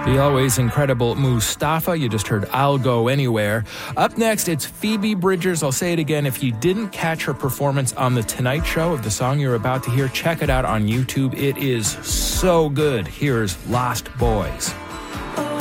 The always incredible Mustafa. You just heard I'll Go Anywhere. Up next, it's Phoebe Bridgers. I'll say it again. If you didn't catch her performance on The Tonight Show of the song you're about to hear, check it out on YouTube. It is so good. Here's Lost Boys.